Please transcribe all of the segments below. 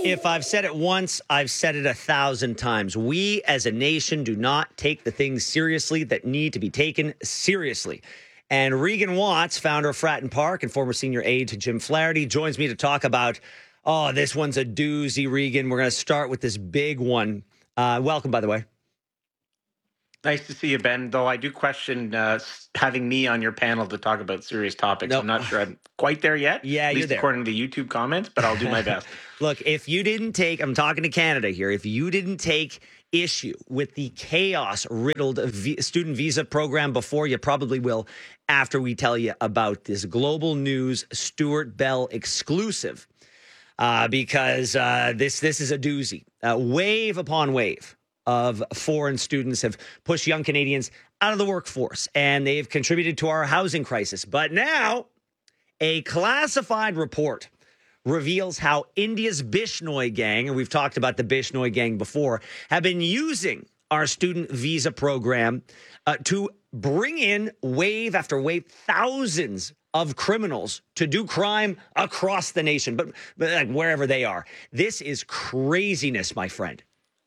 If I've said it once, I've said it 1,000 times. We as a nation do not take the things seriously that need to be taken seriously. And Regan Watts, founder of Fratton Park and former senior aide to Jim Flaherty, joins me to talk about, this one's a doozy, Regan. We're going to start with this big one. Welcome, by the way. Nice to see you, Ben, though I do question having me on your panel to talk about serious topics. Nope. I'm not sure I'm quite there yet, Yeah, at least you're there. according to the YouTube comments, but I'll do my best. Look, if you didn't take, I'm talking to Canada here, if you didn't take issue with the chaos-riddled student visa program before, you probably will after we tell you about this Global News Stuart Bell exclusive, because this is a doozy. Wave upon wave of foreign students have pushed young Canadians out of the workforce, and they've contributed to our housing crisis. But now, a classified report reveals how India's Bishnoi gang, and we've talked about the Bishnoi gang before, have been using our student visa program to bring in wave after wave thousands of criminals to do crime across the nation, but like wherever they are. This is craziness, my friend.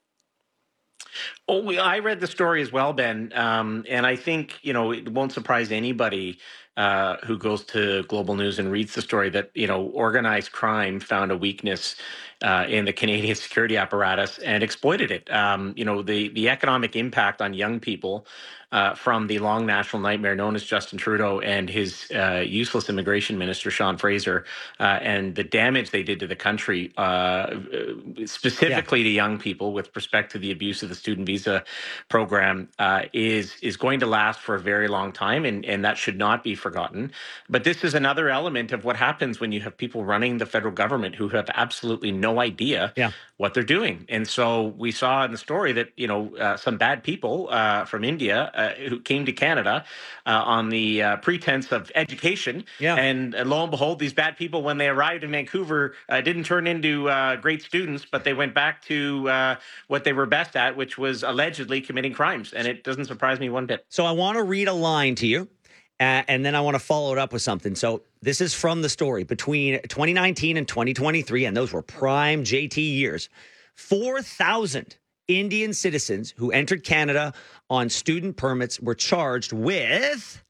Oh, I read the story as well, Ben, and I think, it won't surprise anybody who goes to Global News and reads the story that, organized crime found a weakness in the Canadian security apparatus and exploited it. The economic impact on young people from the long national nightmare known as Justin Trudeau and his useless immigration minister, Sean Fraser, and the damage they did to the country, specifically to young people with respect to the abuse of the student visa program, is going to last for a very long time, and that should not be forgotten. But this is another element of what happens when you have people running the federal government who have absolutely no idea what they're doing. And so we saw in the story that, some bad people from India who came to Canada on the pretense of education. And lo and behold, these bad people, when they arrived in Vancouver, didn't turn into great students, but they went back to what they were best at, which was allegedly committing crimes. And it doesn't surprise me one bit. So I want to read a line to you, and then I want to follow it up with something. So this is from the story. Between 2019 and 2023, and those were prime JT years, 4,000 Indian citizens who entered Canada on student permits were charged with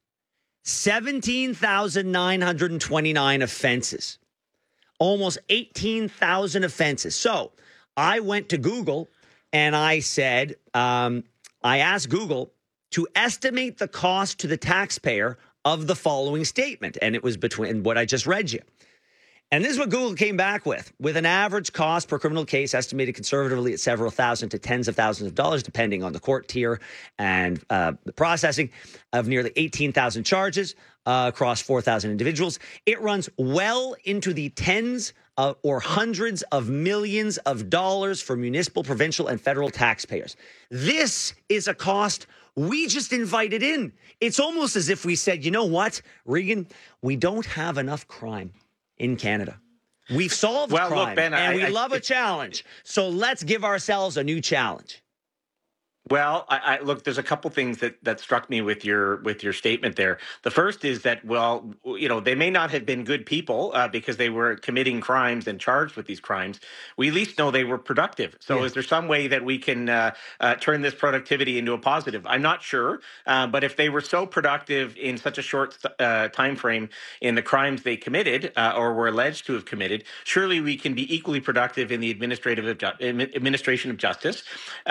17,929 offenses, almost 18,000 offenses. So I went to Google and I said, I asked Google to estimate the cost to the taxpayer of the following statement. And it was between what I just read you. And this is what Google came back with an average cost per criminal case estimated conservatively at several thousand to tens of thousands of dollars, depending on the court tier and the processing of nearly 18,000 charges across 4,000 individuals. It runs well into the tens or hundreds of millions of dollars for municipal, provincial, and federal taxpayers. This is a cost we just invited in. It's almost as if we said, you know what, Regan, we don't have enough crime in Canada. We've solved crime, look, Ben, and we love a challenge. So let's give ourselves a new challenge. Well, I look, there's a couple things that struck me with your statement there. The first is that, they may not have been good people because they were committing crimes and charged with these crimes. We at least know they were productive. So is there some way that we can turn this productivity into a positive? I'm not sure. But if they were so productive in such a short time frame in the crimes they committed or were alleged to have committed, surely we can be equally productive in the administration of justice,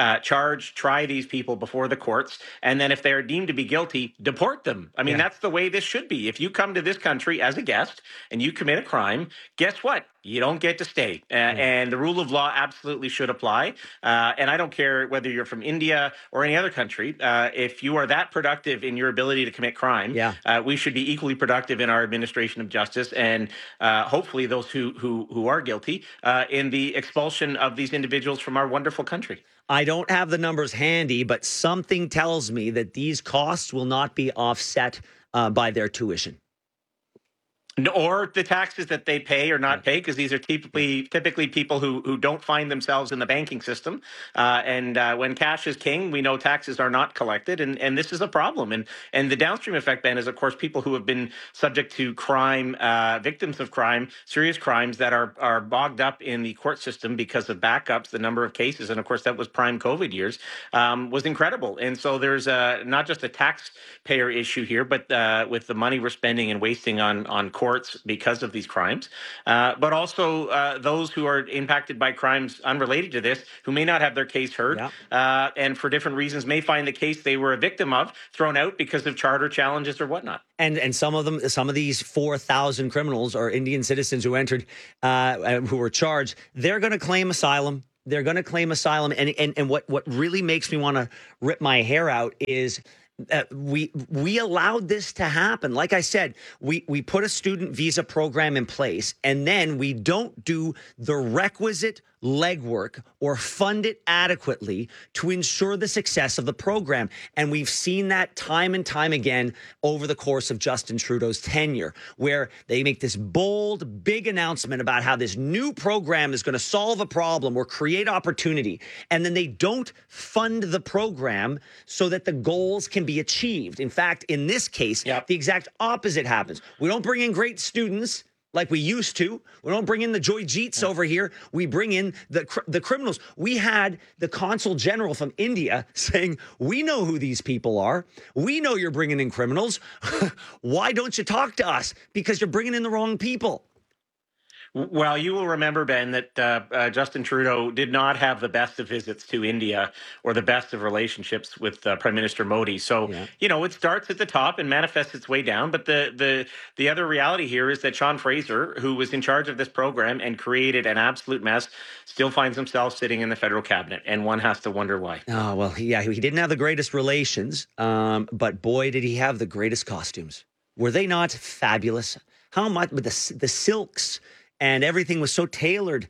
try these people before the courts, and then if they are deemed to be guilty, deport them. I mean, that's the way this should be. If you come to this country as a guest and you commit a crime, guess what? You don't get to stay. And the rule of law absolutely should apply. And I don't care whether you're from India or any other country. If you are that productive in your ability to commit crime, we should be equally productive in our administration of justice, and hopefully those who are guilty in the expulsion of these individuals from our wonderful country. I don't have the numbers handy, but something tells me that these costs will not be offset by their tuition. Or the taxes that they pay or not pay, because these are typically people who don't find themselves in the banking system. And when cash is king, we know taxes are not collected, and this is a problem. And the downstream effect, Ben, is of course people who have been subject to crime, victims of crime, serious crimes that are bogged up in the court system because of backups. The number of cases, and of course that was prime COVID years, was incredible. And so there's not just a taxpayer issue here, but with the money we're spending and wasting on courts because of these crimes, but also those who are impacted by crimes unrelated to this, who may not have their case heard, and for different reasons may find the case they were a victim of thrown out because of charter challenges or whatnot. And some of these 4,000 criminals are Indian citizens who entered, who were charged. They're going to claim asylum. They're going to claim asylum. And what really makes me want to rip my hair out is we allowed this to happen. Like I said, we put a student visa program in place, and then we don't do the requisite legwork or fund it adequately to ensure the success of the program. And we've seen that time and time again over the course of Justin Trudeau's tenure, where they make this bold, big announcement about how this new program is going to solve a problem or create opportunity. And then they don't fund the program so that the goals can be achieved. In fact, in this case, the exact opposite happens. We don't bring in great students like we used to. We don't bring in the Joy Jeets over here. We bring in the criminals. We had the consul general from India saying, we know who these people are. We know you're bringing in criminals. Why don't you talk to us? Because you're bringing in the wrong people. Well, you will remember, Ben, that Justin Trudeau did not have the best of visits to India or the best of relationships with Prime Minister Modi. So, it starts at the top and manifests its way down. But the other reality here is that Sean Fraser, who was in charge of this program and created an absolute mess, still finds himself sitting in the federal cabinet. And one has to wonder why. Oh, well, he didn't have the greatest relations, but boy, did he have the greatest costumes. Were they not fabulous? How much with the silks? And everything was so tailored.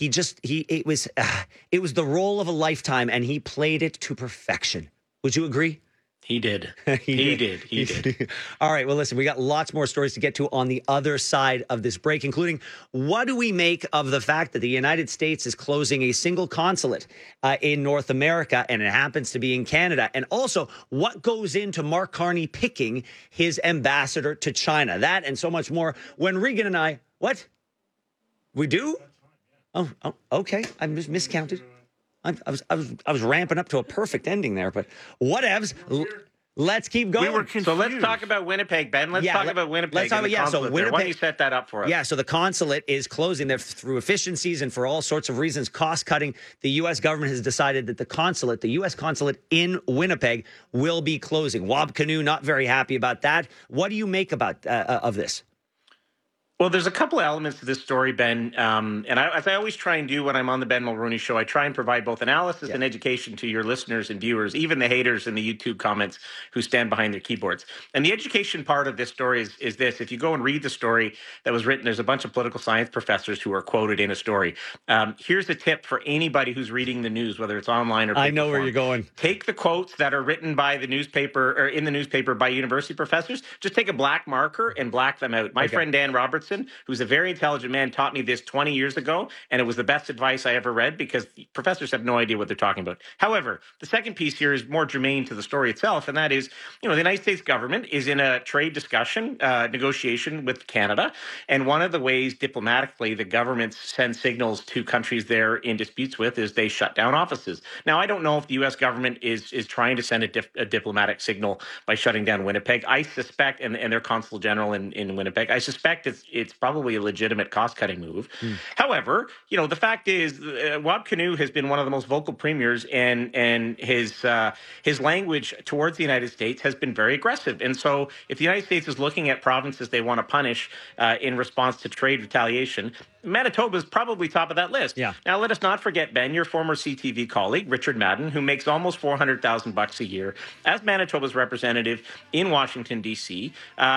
It was the role of a lifetime, and he played it to perfection. Would you agree? He did. He did. All right. Well, listen, we got lots more stories to get to on the other side of this break, including what do we make of the fact that the United States is closing a single consulate in North America, and it happens to be in Canada? And also, what goes into Mark Carney picking his ambassador to China? That and so much more when Regan and I, what? We do? Oh, okay. I miscounted. I was ramping up to a perfect ending there, but whatevs. Let's keep going. So let's talk about Winnipeg, Ben. Let's talk about Winnipeg. So Winnipeg, why don't you set that up for us? Yeah, so the consulate is closing there through efficiencies and for all sorts of reasons, cost cutting. The U.S. government has decided that the U.S. consulate in Winnipeg will be closing. Wab Kinew not very happy about that. What do you make of this? Well, there's a couple of elements to this story, Ben, as I always try and do when I'm on the Ben Mulroney Show, I try and provide both analysis and education to your listeners and viewers, even the haters in the YouTube comments who stand behind their keyboards. And the education part of this story is this. If you go and read the story that was written, there's a bunch of political science professors who are quoted in a story. Here's a tip for anybody who's reading the news, whether it's online or paper I know where form. you're going. Take the quotes that are written by the newspaper or in the newspaper by university professors. Just take a black marker and black them out. My friend Dan Robertson, who's a very intelligent man, taught me this 20 years ago, and it was the best advice I ever read because professors have no idea what they're talking about. However, the second piece here is more germane to the story itself, and that is, the United States government is in a trade discussion, negotiation with Canada, and one of the ways diplomatically the government sends signals to countries they're in disputes with is they shut down offices. Now, I don't know if the U.S. government is trying to send a diplomatic signal by shutting down Winnipeg. I suspect, and their consul general in Winnipeg, I suspect it's probably a legitimate cost-cutting move. However, the fact is, Wab Kinew has been one of the most vocal premiers, and his language towards the United States has been very aggressive. And so, if the United States is looking at provinces they want to punish in response to trade retaliation, Manitoba is probably top of that list. Yeah. Now, let us not forget, Ben, your former CTV colleague, Richard Madden, who makes almost $400,000 a year as Manitoba's representative in Washington, D.C.,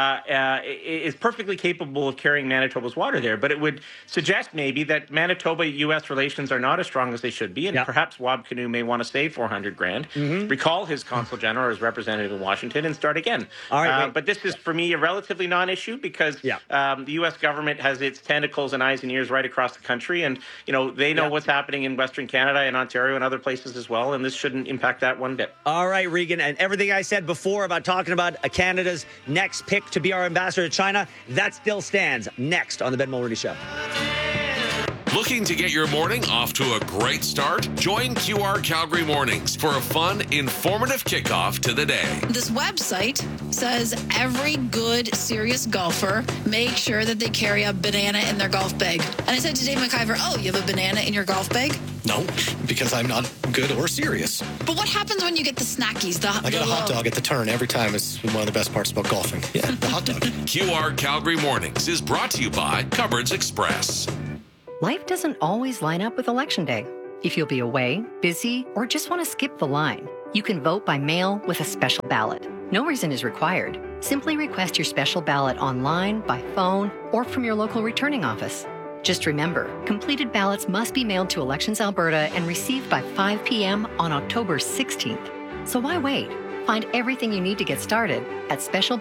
is perfectly capable of carrying Manitoba's water there. But it would suggest maybe that Manitoba-U.S. relations are not as strong as they should be, and perhaps Wab Kinew may want to save $400,000, recall his consul general or his representative in Washington, and start again. All right, but this is, for me, a relatively non-issue because the U.S. government has its tentacles and eyes and ears right across the country, and they know what's happening in Western Canada and Ontario and other places as well, and this shouldn't impact that one bit. All right, Regan, and everything I said before about talking about Canada's next pick to be our ambassador to China, that still stands. Next on the Ben Mulroney Show. Looking to get your morning off to a great start? Join QR Calgary Mornings for a fun, informative kickoff to the day. This website says every good, serious golfer make sure that they carry a banana in their golf bag. And I said to Dave McIver, oh, you have a banana in your golf bag? No, because I'm not good or serious. But what happens when you get the snackies? I get a hot dog at the turn every time. It's one of the best parts about golfing. Yeah, the hot dog. QR Calgary Mornings is brought to you by Cupboards Express. Life doesn't always line up with Election Day. If you'll be away, busy, or just want to skip the line, you can vote by mail with a special ballot. No reason is required. Simply request your special ballot online, by phone, or from your local returning office. Just remember, completed ballots must be mailed to Elections Alberta and received by 5 p.m. on October 16th. So why wait? Find everything you need to get started at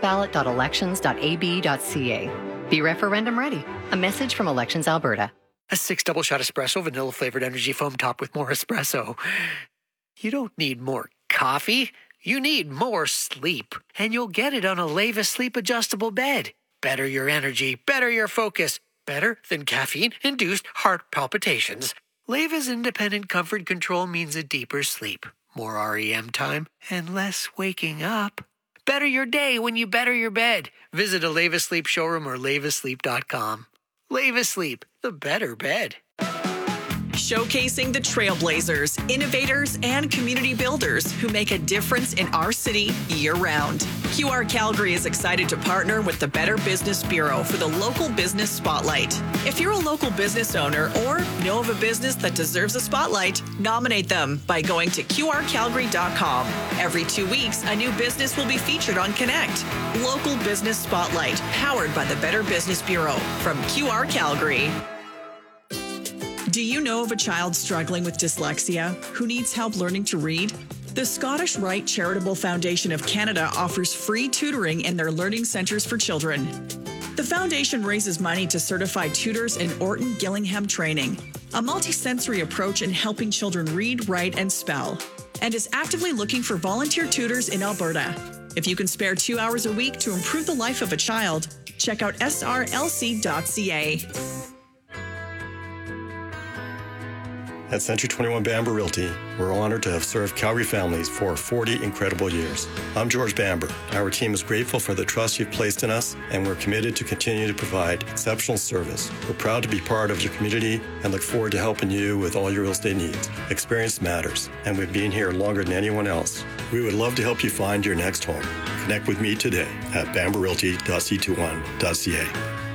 specialballot.elections.ab.ca. Be referendum ready. A message from Elections Alberta. A 6 double-shot espresso, vanilla-flavored energy foam topped with more espresso. You don't need more coffee. You need more sleep. And you'll get it on a Leva Sleep Adjustable Bed. Better your energy, better your focus. Better than caffeine-induced heart palpitations. Leva's independent comfort control means a deeper sleep, more REM time, and less waking up. Better your day when you better your bed. Visit a Leva Sleep showroom or levasleep.com. Leva Sleep, the better bed. Showcasing the trailblazers, innovators, and community builders who make a difference in our city year-round. QR Calgary is excited to partner with the Better Business Bureau for the Local Business Spotlight. If you're a local business owner or know of a business that deserves a spotlight, nominate them by going to qrcalgary.com. Every 2 weeks, a new business will be featured on Connect. Local Business Spotlight, powered by the Better Business Bureau from QR Calgary. Do you know of a child struggling with dyslexia who needs help learning to read? The Scottish Rite Charitable Foundation of Canada offers free tutoring in their learning centres for children. The foundation raises money to certify tutors in Orton Gillingham training, a multisensory approach in helping children read, write, and spell, and is actively looking for volunteer tutors in Alberta. If you can spare 2 hours a week to improve the life of a child, check out srlc.ca. At Century 21 Bamber Realty, we're honored to have served Calgary families for 40 incredible years. I'm George Bamber. Our team is grateful for the trust you've placed in us, and we're committed to continue to provide exceptional service. We're proud to be part of your community and look forward to helping you with all your real estate needs. Experience matters, and we've been here longer than anyone else. We would love to help you find your next home. Connect with me today at bamberrealty.c21.ca.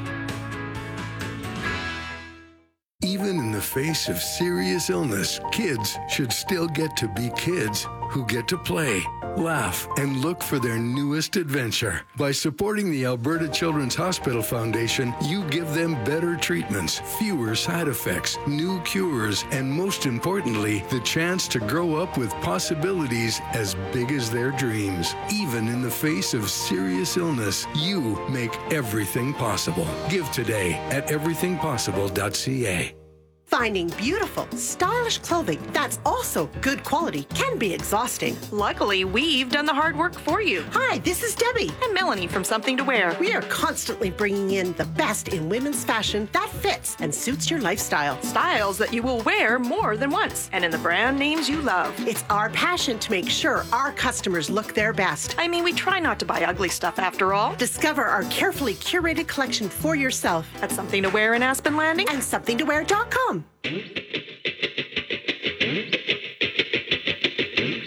Even in the face of serious illness, kids should still get to be kids who get to play, laugh, and look for their newest adventure. By supporting the Alberta Children's Hospital Foundation, you give them better treatments, fewer side effects, new cures, and most importantly, the chance to grow up with possibilities as big as their dreams. Even in the face of serious illness, you make everything possible. Give today at everythingpossible.ca. Finding beautiful, stylish clothing that's also good quality can be exhausting. Luckily, we've done the hard work for you. Hi, this is Debbie. And Melanie from Something to Wear. We are constantly bringing in the best in women's fashion that fits and suits your lifestyle. Styles that you will wear more than once, and in the brand names you love. It's our passion to make sure our customers look their best. I mean, we try not to buy ugly stuff after all. Discover our carefully curated collection for yourself at Something to Wear in Aspen Landing and somethingtowear.com.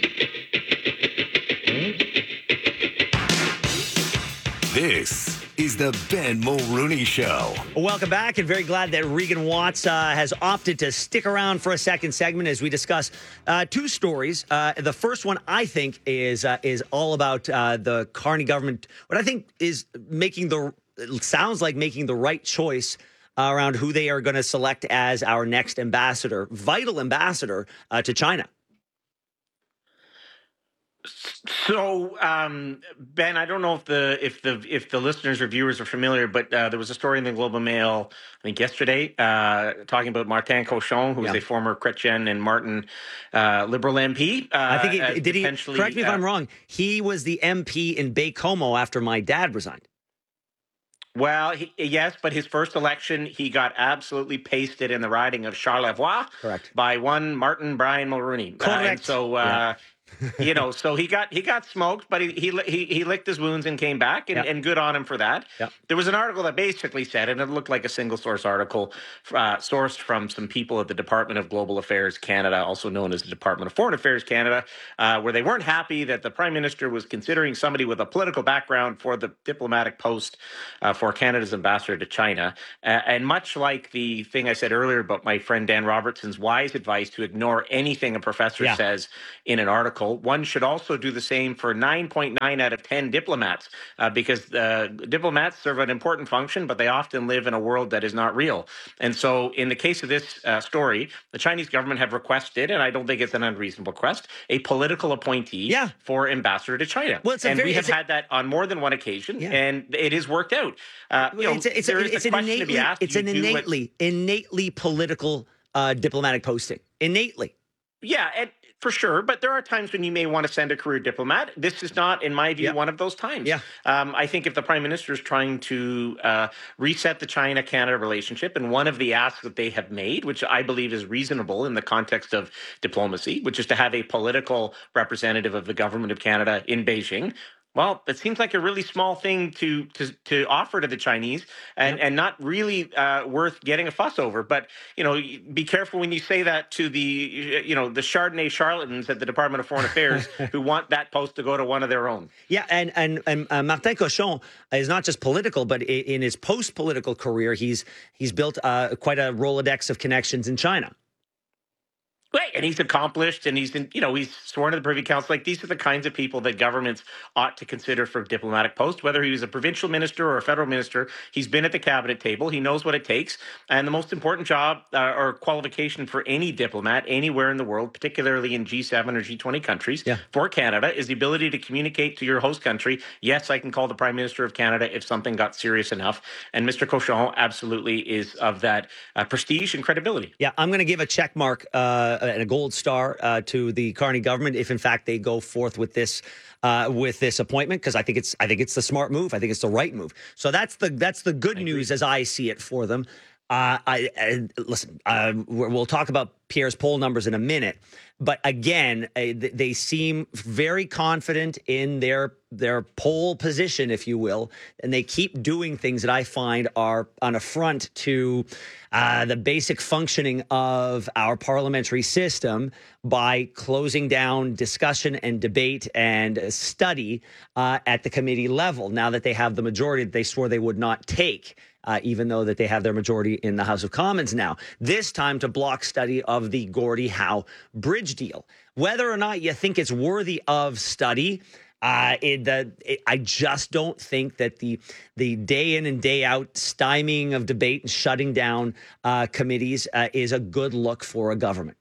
This is is the Ben Mulrooney Show. Welcome back, and very glad that Regan Watts has opted to stick around for a second segment as we discuss two stories. The first one, I think, is all about the Carney government. What I think is making the right choice around who they are going to select as our next ambassador, vital ambassador to China. So, Ben, I don't know if the listeners or viewers are familiar, but there was a story in the Globe and Mail, I think yesterday, talking about Martin Cochon, who is a former Chrétien and Martin Liberal MP. I think did he? Correct me if I'm wrong. He was the MP in Baie-Comeau after my dad resigned. Well, yes, but his first election, he got absolutely pasted in the riding of Charlevoix. Correct. By one Martin Brian Mulrooney. Correct. So he got smoked, but he licked his wounds and came back, and good on him for that. Yep. There was an article that basically said, and it looked like a single source article sourced from some people at the Department of Global Affairs Canada, also known as the Department of Foreign Affairs Canada, where they weren't happy that the Prime Minister was considering somebody with a political background for the diplomatic post for Canada's ambassador to China. And much like the thing I said earlier about my friend Dan Robertson's wise advice to ignore anything a professor says in an article, one should also do the same for 9.9 out of 10 diplomats, because diplomats serve an important function, but they often live in a world that is not real. And so in the case of this story, the Chinese government have requested, and I don't think it's an unreasonable request, a political appointee for ambassador to China. Well, we have had that on more than one occasion, and it has worked out. It's an innately political diplomatic posting. Innately. Yeah, and for sure, but there are times when you may want to send a career diplomat. This is not, in my view, one of those times. Yeah. I think if the Prime Minister is trying to reset the China-Canada relationship, and one of the asks that they have made, which I believe is reasonable in the context of diplomacy, which is to have a political representative of the Government of Canada in Beijing, well, it seems like a really small thing to offer to the Chinese, and not really worth getting a fuss over. But be careful when you say that to the the Chardonnay charlatans at the Department of Foreign Affairs who want that post to go to one of their own. Yeah, and Martin Cochon is not just political, but in his post-political career, he's built quite a Rolodex of connections in China. Right, and he's accomplished, and he's sworn to the Privy Council. Like, these are the kinds of people that governments ought to consider for diplomatic posts. Whether he was a provincial minister or a federal minister, he's been at the cabinet table. He knows what it takes. And the most important job or qualification for any diplomat anywhere in the world, particularly in G7 or G20 countries, for Canada, is the ability to communicate to your host country, yes, I can call the Prime Minister of Canada if something got serious enough. And Mr. Cochon absolutely is of that prestige and credibility. Yeah, I'm going to give a check mark and a gold star to the Carney government if, in fact, they go forth with this appointment, because I think it's the smart move. I think it's the right move. So that's the good news as I see it for them. Listen, we'll talk about Pierre's poll numbers in a minute, but again, they seem very confident in their poll position, if you will, and they keep doing things that I find are an affront to the basic functioning of our parliamentary system by closing down discussion and debate and study at the committee level, now that they have the majority that they swore they would not take. Even though that they have their majority in the House of Commons now. This time to block study of the Gordie Howe bridge deal. Whether or not you think it's worthy of study, I just don't think that the day in and day out stymieing of debate and shutting down committees is a good look for a government.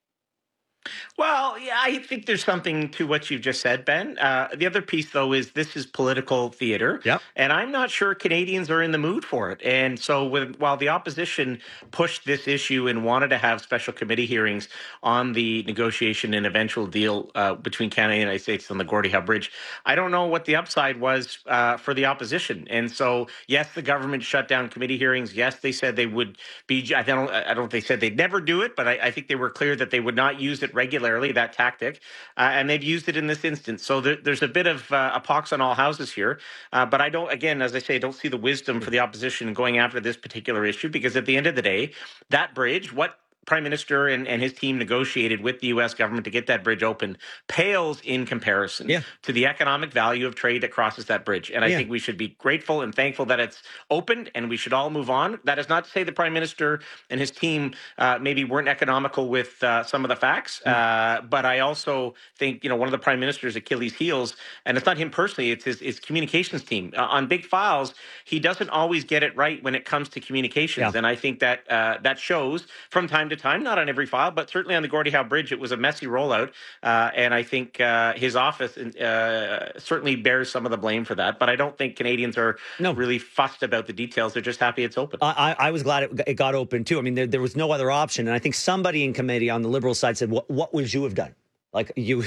Well, yeah, I think there's something to what you've just said, Ben. The other piece, though, is this is political theater, and I'm not sure Canadians are in the mood for it. And so while the opposition pushed this issue and wanted to have special committee hearings on the negotiation and eventual deal between Canada and the United States on the Gordie Howe Bridge, I don't know what the upside was for the opposition. And so, yes, the government shut down committee hearings. Yes, they said they would be. I don't think they said they'd never do it, but I think they were clear that they would not use it regularly, that tactic, and they've used it in this instance. So there's a bit of a pox on all houses here, but I don't, again, as I say, don't see the wisdom for the opposition going after this particular issue, because at the end of the day, that bridge, what Prime Minister and his team negotiated with the U.S. government to get that bridge open pales in comparison to the economic value of trade that crosses that bridge. And I think we should be grateful and thankful that it's opened, and we should all move on. That is not to say the Prime Minister and his team maybe weren't economical with some of the facts, but I also think, one of the Prime Minister's Achilles heels, and it's not him personally, it's his communications team. On big files, he doesn't always get it right when it comes to communications, and I think that that shows from time to time, not on every file, but certainly on the Gordie Howe Bridge, it was a messy rollout, and I think his office certainly bears some of the blame for that. But I don't think Canadians are really fussed about the details. They're just happy it's open. I was glad it got open too. I mean, there was no other option, and I think somebody in committee on the Liberal side said, "What would you have done?" Like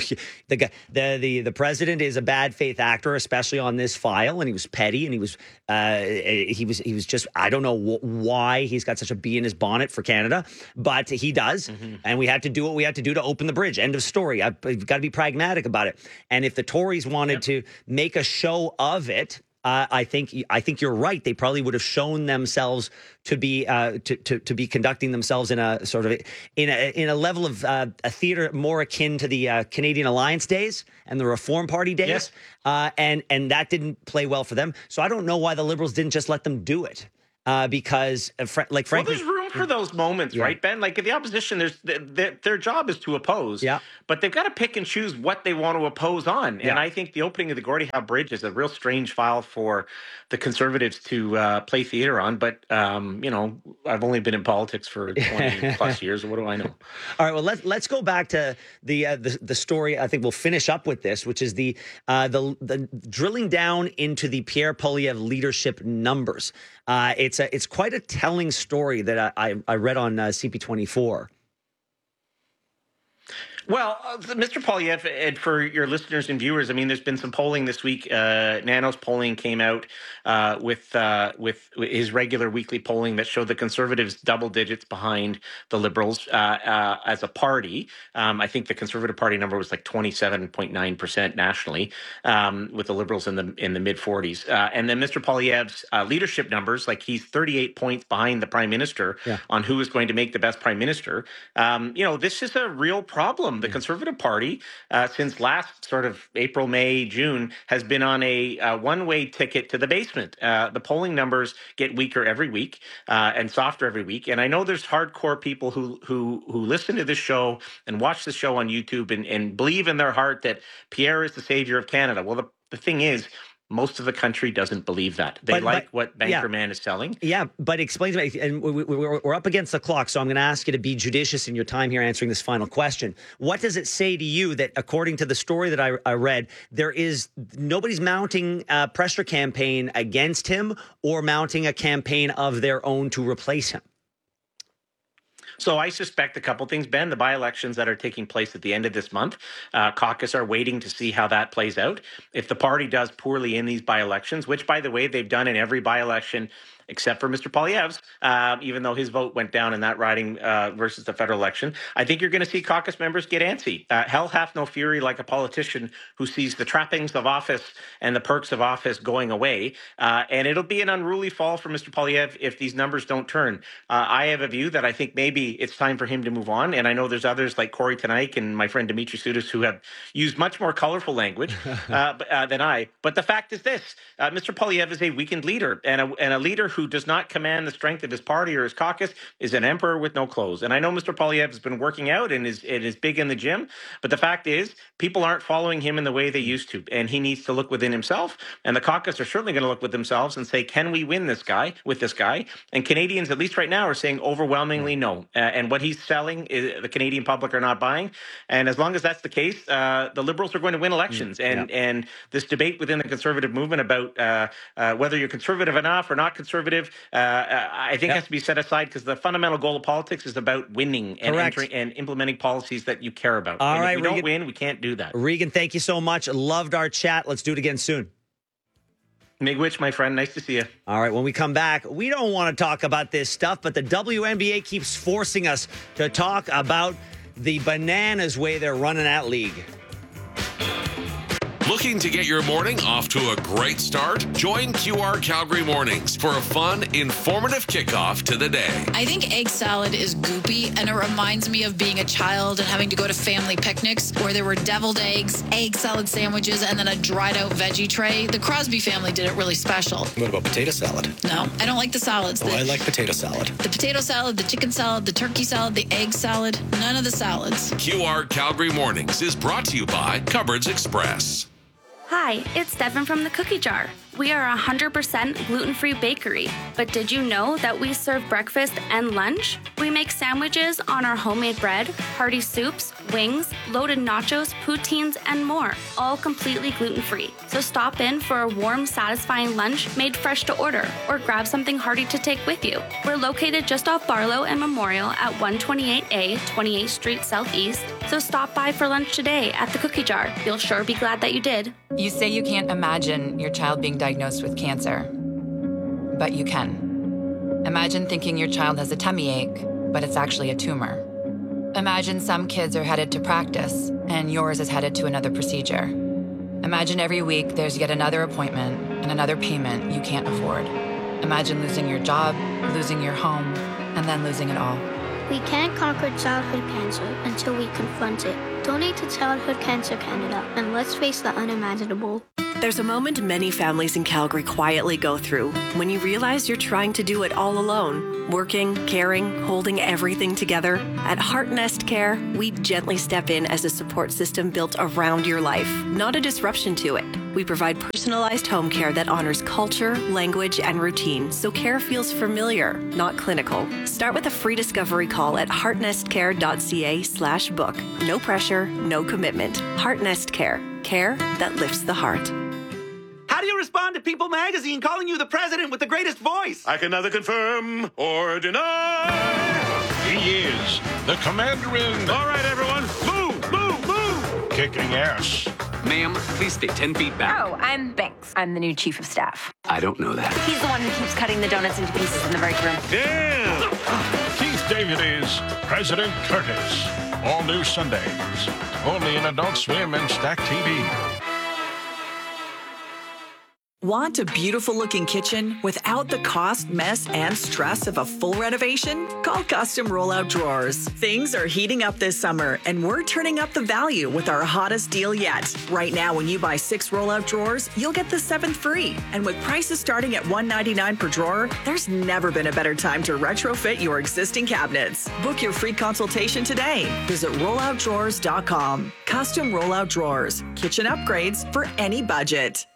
the president is a bad faith actor, especially on this file, and he was petty, and he was just, I don't know why he's got such a bee in his bonnet for Canada, but he does, and we had to do what we had to do to open the bridge. End of story. I've got to be pragmatic about it. And if the Tories wanted to make a show of it, I think you're right. They probably would have shown themselves to be conducting themselves in a sort of in a level of a theater more akin to the Canadian Alliance days and the Reform Party days, and that didn't play well for them. So I don't know why the Liberals didn't just let them do it. Because, frankly, there's room for those moments, right, Ben? Like the opposition, their job is to oppose, but they've got to pick and choose what they want to oppose on. And I think the opening of the Gordie Howe Bridge is a real strange file for the Conservatives to play theater on. But I've only been in politics for 20 plus years. What do I know? All right, well, let's go back to the story. I think we'll finish up with this, which is the drilling down into the Pierre Poilievre leadership numbers. It's quite a telling story that I read on CP24. Well, Mr. Poilievre, and for your listeners and viewers, I mean, there's been some polling this week. Nanos polling came out with his regular weekly polling that showed the Conservatives double digits behind the Liberals as a party. I think the Conservative Party number was like 27.9% nationally, with the Liberals in the mid 40s. And then Mr. Poilievre's leadership numbers, like he's 38 points behind the Prime Minister on who is going to make the best Prime Minister. This is a real problem. The Conservative Party, since last sort of April, May, June, has been on a one-way ticket to the basement. The polling numbers get weaker every week and softer every week. And I know there's hardcore people who listen to this show and watch the show on YouTube and believe in their heart that Pierre is the savior of Canada. Well, the thing is, most of the country doesn't believe that. They like what Bankerman is selling. Yeah, but explain to me, and we're up against the clock, so I'm going to ask you to be judicious in your time here answering this final question. What does it say to you that, according to the story that I read, nobody's mounting a pressure campaign against him or mounting a campaign of their own to replace him? So I suspect a couple things, Ben. The by-elections that are taking place at the end of this month, caucus are waiting to see how that plays out. If the party does poorly in these by-elections, which, by the way, they've done in every by-election except for Mr. Poilievre's, even though his vote went down in that riding versus the federal election, I think you're going to see caucus members get antsy. Hell hath no fury like a politician who sees the trappings of office and the perks of office going away. And it'll be an unruly fall for Mr. Poilievre if these numbers don't turn. I have a view that I think maybe it's time for him to move on. And I know there's others like Corey Tenayk and my friend Dimitri Soudis who have used much more colorful language than I. But the fact is this, Mr. Poilievre is a weakened leader, and a leader who does not command the strength of his party or his caucus is an emperor with no clothes. And I know Mr. Poilievre has been working out and is big in the gym, but the fact is people aren't following him in the way they used to, and he needs to look within himself. And the caucus are certainly going to look with themselves and say, can we win this guy with this guy? And Canadians, at least right now, are saying overwhelmingly no. And what he's selling, the Canadian public are not buying. And as long as that's the case, the Liberals are going to win elections. And this debate within the Conservative movement about whether you're conservative enough or not conservative, I think has to be set aside, because the fundamental goal of politics is about winning and implementing policies that you care about. All right, if we don't win, we can't do that. Regan, thank you so much. Loved our chat. Let's do it again soon. Miigwech, my friend. Nice to see you. All right, when we come back, we don't want to talk about this stuff, but the WNBA keeps forcing us to talk about the bananas way they're running that league. Looking to get your morning off to a great start? Join QR Calgary Mornings for a fun, informative kickoff to the day. I think egg salad is goopy, and it reminds me of being a child and having to go to family picnics where there were deviled eggs, egg salad sandwiches, and then a dried out veggie tray. The Crosby family did it really special. What about potato salad? No, I don't like the salads. Oh, I like potato salad. The potato salad, the chicken salad, the turkey salad, the egg salad, none of the salads. QR Calgary Mornings is brought to you by Cupboards Express. Hi, it's Devin from the Cookie Jar. We are a 100% gluten-free bakery, but did you know that we serve breakfast and lunch? We make sandwiches on our homemade bread, hearty soups, wings, loaded nachos, poutines, and more, all completely gluten-free. So stop in for a warm, satisfying lunch made fresh to order, or grab something hearty to take with you. We're located just off Barlow and Memorial at 128A, 28th Street Southeast, so stop by for lunch today at the Cookie Jar. You'll sure be glad that you did. You say you can't imagine your child being diagnosed with cancer, but you can. Imagine thinking your child has a tummy ache, but it's actually a tumor. Imagine some kids are headed to practice, and yours is headed to another procedure. Imagine every week there's yet another appointment and another payment you can't afford. Imagine losing your job, losing your home, and then losing it all. We can't conquer childhood cancer until we confront it. Donate to Childhood Cancer Canada, and let's face the unimaginable. There's a moment many families in Calgary quietly go through when you realize you're trying to do it all alone. Working, caring, holding everything together. At Heart Nest Care, we gently step in as a support system built around your life, not a disruption to it. We provide personalized home care that honors culture, language, and routine, so care feels familiar, not clinical. Start with a free discovery call at heartnestcare.ca/book. No pressure, no commitment. Heart Nest Care. Care that lifts the heart. How do you respond to People Magazine calling you the president with the greatest voice? I can neither confirm or deny. He is the commander-in. All right, everyone, move, move, move. Kicking ass. Ma'am, please stay 10 feet back. Oh, I'm Banks. I'm the new chief of staff. I don't know that. He's the one who keeps cutting the donuts into pieces in the break room. Damn! Keith David is President Curtis. All new Sundays. Only in Adult Swim and Stack TV. Want a beautiful-looking kitchen without the cost, mess, and stress of a full renovation? Call Custom Rollout Drawers. Things are heating up this summer, and we're turning up the value with our hottest deal yet. Right now, when you buy 6 rollout drawers, you'll get the 7th free. And with prices starting at $199 per drawer, there's never been a better time to retrofit your existing cabinets. Book your free consultation today. Visit rolloutdrawers.com. Custom Rollout Drawers. Kitchen upgrades for any budget.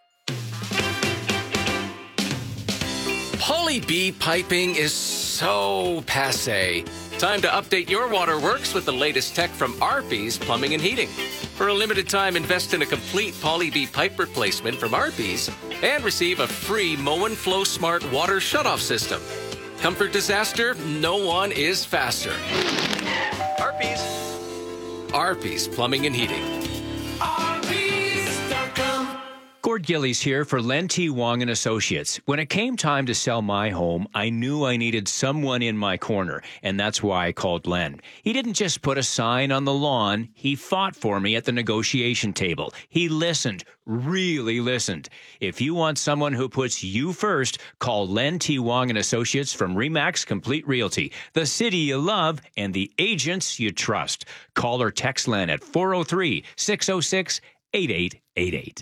Poly B piping is so passé. Time to update your waterworks with the latest tech from Arby's Plumbing and Heating. For a limited time, invest in a complete Poly B pipe replacement from Arby's and receive a free Moen Flow Smart water shutoff system. Comfort disaster, no one is faster. Arby's Plumbing and Heating. Gord Gillies here for Len T. Wong and Associates. When it came time to sell my home, I knew I needed someone in my corner, and that's why I called Len. He didn't just put a sign on the lawn. He fought for me at the negotiation table. He listened, really listened. If you want someone who puts you first, call Len T. Wong and Associates from RE/MAX Complete Realty, the city you love and the agents you trust. Call or text Len at 403-606-8888.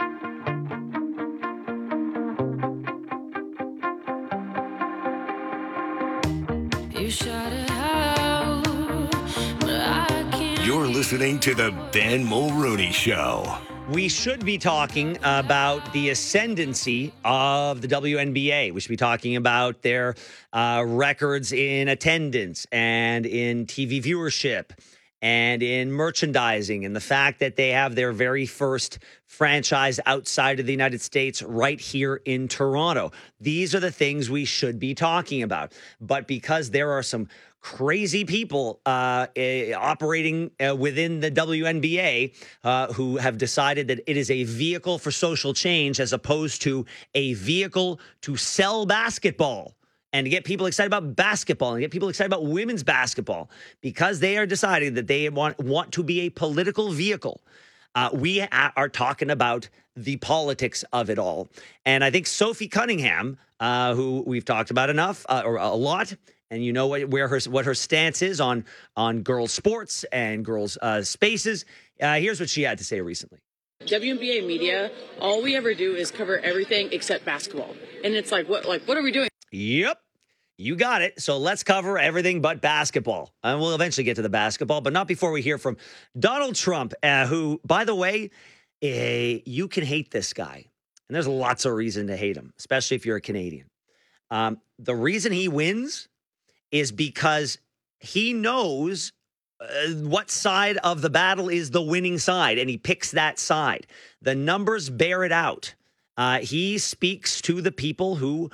You're listening to the Ben Mulrooney Show. We should be talking about the ascendancy of the WNBA. We should be talking about their records in attendance and in TV viewership and in merchandising, and the fact that they have their very first franchise outside of the United States right here in Toronto. These are the things we should be talking about. But because there are some crazy people operating within the WNBA who have decided that it is a vehicle for social change as opposed to a vehicle to sell basketball and to get people excited about basketball and get people excited about women's basketball, because they are deciding that they want to be a political vehicle. We are talking about the politics of it all. And I think Sophie Cunningham, who we've talked about enough or a lot, and you know what her stance is on girls' sports and girls' spaces. Here's what she had to say recently. WNBA media, all we ever do is cover everything except basketball. And it's like, what are we doing? Yep. You got it. So let's cover everything but basketball. And we'll eventually get to the basketball, but not before we hear from Donald Trump, who, by the way, you can hate this guy. And there's lots of reason to hate him, especially if you're a Canadian. The reason he wins is because he knows what side of the battle is the winning side, and he picks that side. The numbers bear it out. He speaks to the people who...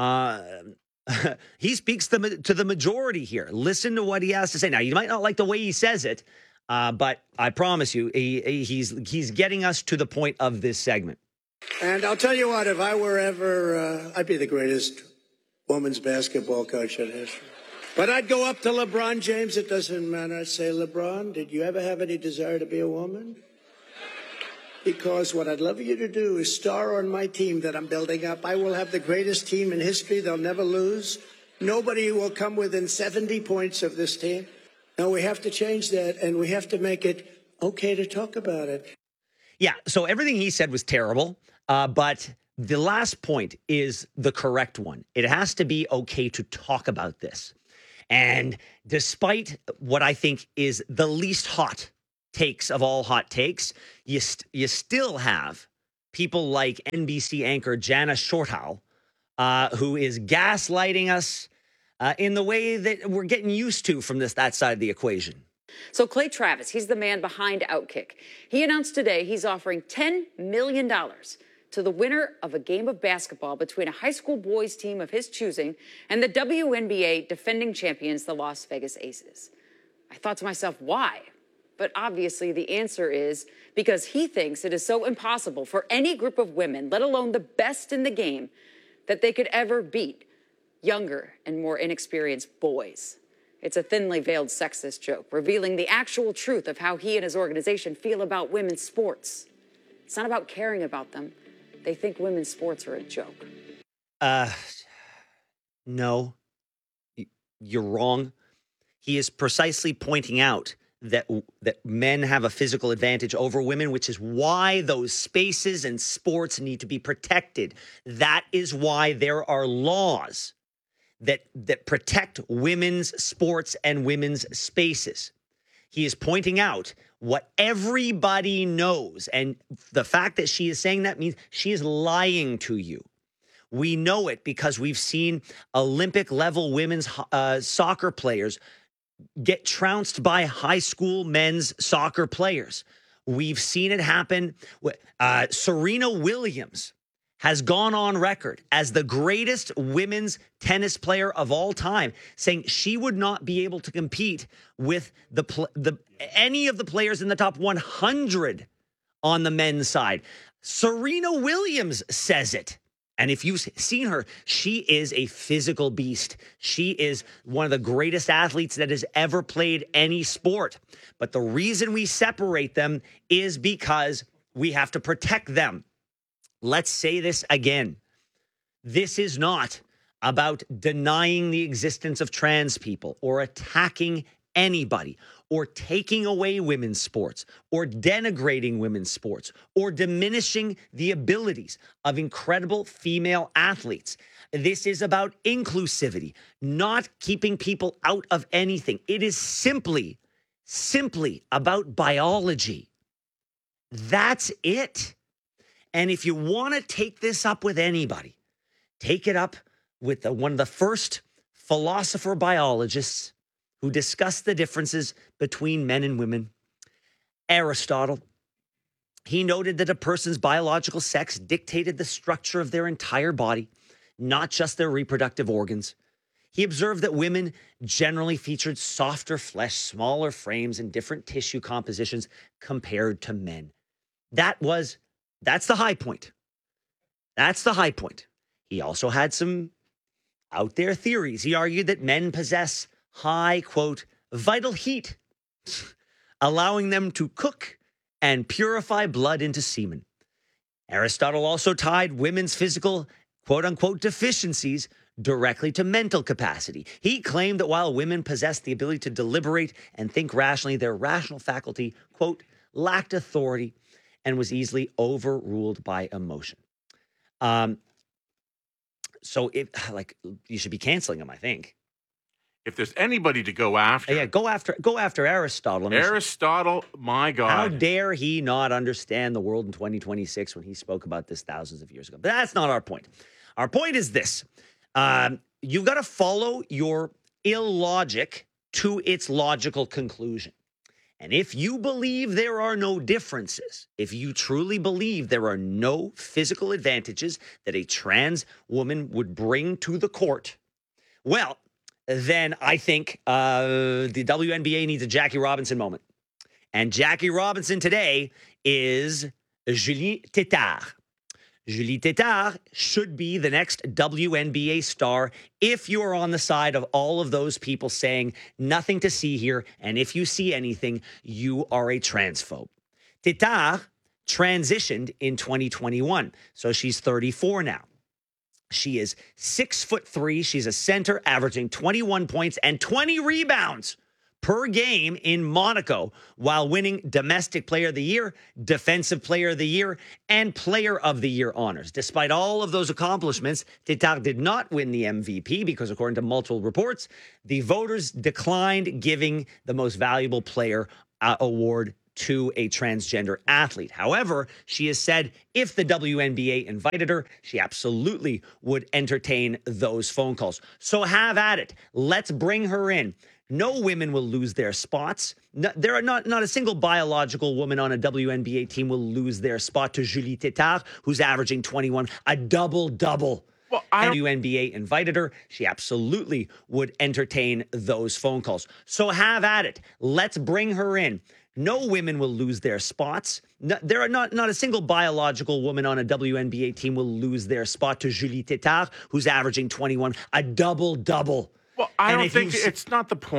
he speaks to the majority here. Listen to what he has to say. Now, you might not like the way he says it, but I promise you, he's getting us to the point of this segment. And I'll tell you what, if I were ever, I'd be the greatest women's basketball coach in history. But I'd go up to LeBron James. It doesn't matter. I'd say, LeBron, did you ever have any desire to be a woman? Because what I'd love you to do is star on my team that I'm building up. I will have the greatest team in history. They'll never lose. Nobody will come within 70 points of this team. No, we have to change that, and we have to make it okay to talk about it. Yeah, so everything he said was terrible, but the last point is the correct one. It has to be okay to talk about this. And despite what I think is the least hot takes of all hot takes, you still have people like NBC anchor Jana Shorthow, who is gaslighting us in the way that we're getting used to from that side of the equation. So Clay Travis, he's the man behind Outkick. He announced today he's offering $10 million to the winner of a game of basketball between a high school boys team of his choosing and the WNBA defending champions, the Las Vegas Aces. I thought to myself, why? But obviously the answer is because he thinks it is so impossible for any group of women, let alone the best in the game, that they could ever beat younger and more inexperienced boys. It's a thinly veiled sexist joke, revealing the actual truth of how he and his organization feel about women's sports. It's not about caring about them. They think women's sports are a joke. No, you're wrong. He is precisely pointing out that men have a physical advantage over women, which is why those spaces and sports need to be protected. That is why there are laws that protect women's sports and women's spaces. He is pointing out what everybody knows. And the fact that she is saying that means she is lying to you. We know it because we've seen Olympic-level women's soccer players get trounced by high school men's soccer players. We've seen it happen. Serena Williams has gone on record as the greatest women's tennis player of all time, saying she would not be able to compete with any of the players in the top 100 on the men's side. Serena Williams says it. And if you've seen her, she is a physical beast. She is one of the greatest athletes that has ever played any sport. But the reason we separate them is because we have to protect them. Let's say this again. This is not about denying the existence of trans people or attacking anybody or taking away women's sports or denigrating women's sports or diminishing the abilities of incredible female athletes. This is about inclusivity, not keeping people out of anything. It is simply about biology. That's it. And if you want to take this up with anybody, take it up with one of the first philosopher biologists who discussed the differences between men and women, Aristotle. He noted that a person's biological sex dictated the structure of their entire body, not just their reproductive organs. He observed that women generally featured softer flesh, smaller frames, and different tissue compositions compared to men. That's the high point. That's the high point. He also had some out there theories. He argued that men possess high, quote, vital heat, allowing them to cook and purify blood into semen. Aristotle also tied women's physical, quote-unquote, deficiencies directly to mental capacity. He claimed that while women possess the ability to deliberate and think rationally, their rational faculty, quote, lacked authority and was easily overruled by emotion. So, you should be canceling him, I think. If there's anybody to go after. Yeah, go after Aristotle. Aristotle, my God. How dare he not understand the world in 2026 when he spoke about this thousands of years ago? But that's not our point. Our point is this. You've got to follow your illogic to its logical conclusion. And if you believe there are no differences, if you truly believe there are no physical advantages that a trans woman would bring to the court, well, then I think the WNBA needs a Jackie Robinson moment. And Jackie Robinson today is Julie Tétard. Julie Tétard should be the next WNBA star if you are on the side of all of those people saying nothing to see here, and if you see anything, you are a transphobe. Tétard transitioned in 2021, so she's 34 now. She is 6'3". She's a center, averaging 21 points and 20 rebounds per game in Monaco, while winning Domestic Player of the Year, Defensive Player of the Year, and Player of the Year honors. Despite all of those accomplishments, Tétard did not win the MVP because, according to multiple reports, the voters declined giving the Most Valuable Player award to a transgender athlete. However, she has said if the WNBA invited her, she absolutely would entertain those phone calls. So have at it. Let's bring her in. No women will lose their spots. There are not a single biological woman on a WNBA team will lose their spot to Julie Tétard, who's averaging 21, a double-double. Well, WNBA invited her. She absolutely would entertain those phone calls. So have at it. Let's bring her in. No women will lose their spots. There are not a single biological woman on a WNBA team will lose their spot to Julie Tétard, who's averaging 21, a double-double. Well, I don't think it's not the point.